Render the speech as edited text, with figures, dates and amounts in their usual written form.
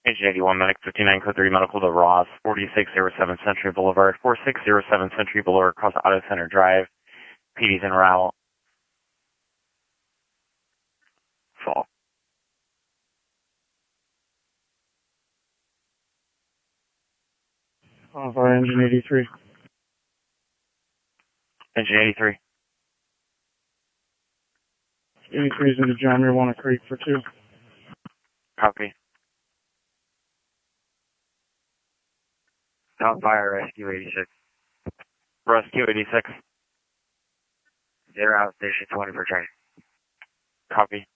Engine 81, Medic 59, Code 3, Medical to Ross, 4607 Century Boulevard, 4607 Century Boulevard, across Auto Center Drive. PD's en route. Fall. Off our engine 83. Engine 83. 83 is into John Muir, Walnut Creek for 2. Copy. Top fire, Rescue 86. Rescue 86. They're out, station 20 for training. Copy.